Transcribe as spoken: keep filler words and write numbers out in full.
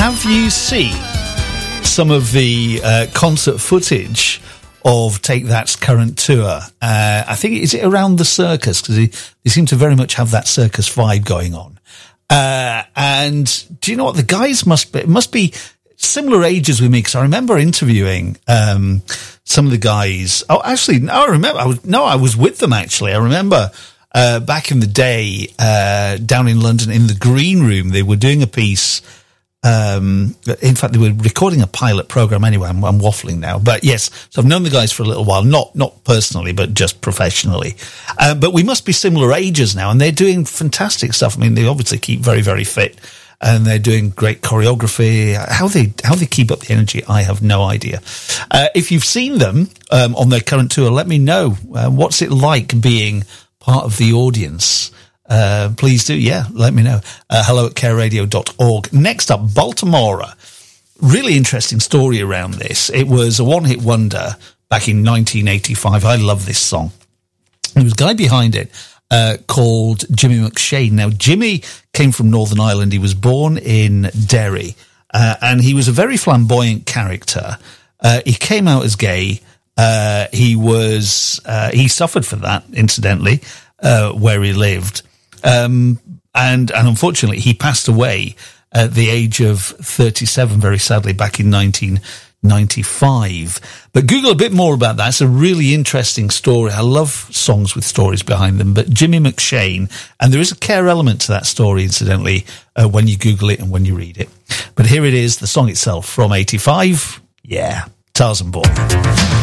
have you seen some of the uh, concert footage of Take That's current tour? Uh, I think, is it around the circus? Because they, they seem to very much have that circus vibe going on. Uh, and do you know what? The guys must be, it must be similar ages with me, because I remember interviewing um, some of the guys. Oh, actually, no, I remember. I was, no, I was with them, actually. I remember uh, back in the day uh, down in London in the Green Room, they were doing a piece. Um, in fact, they were recording a pilot program anyway. I'm, I'm waffling now, but yes. So I've known the guys for a little while, not not personally, but just professionally. Uh, but we must be similar ages now, and they're doing fantastic stuff. I mean, they obviously keep very, very fit, and they're doing great choreography. How they how they keep up the energy, I have no idea. Uh, if you've seen them um, on their current tour, let me know. Uh, what's it like being part of the audience? Uh, please do, yeah, let me know. Uh, hello at care radio dot org. Next up, Baltimora. Really interesting story around this. It was a one-hit wonder back in nineteen eighty-five. I love this song. There was a guy behind it uh, called Jimmy McShane. Now, Jimmy came from Northern Ireland. He was born in Derry, uh, and he was a very flamboyant character. Uh, he came out as gay. Uh, he was, uh, he suffered for that, incidentally, uh, where he lived. Um, and, and unfortunately he passed away at the age of thirty-seven, very sadly, back in nineteen ninety-five. But Google a bit more about that. It's a really interesting story. I love songs with stories behind them, but Jimmy McShane, and there is a care element to that story, incidentally, uh, when you Google it and when you read it. But here it is, the song itself from eighty-five. Yeah, Tarzan Boy.